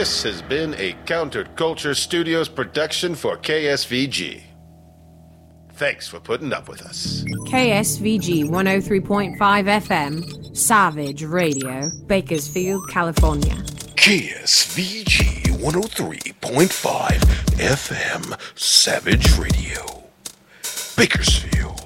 This has been a Counterculture Studios production for KSVG. Thanks for putting up with us. KSVG 103.5 FM, Savage Radio, Bakersfield, California. KSVG 103.5 FM, Savage Radio, Bakersfield.